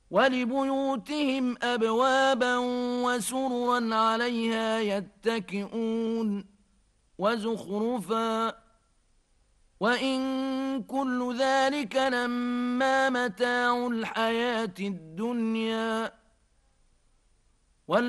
ولبيوتهم أبوابا وسررا عليها يتكئون وزخرفا وإن كل ذلك لما متاع الحياة الدنيا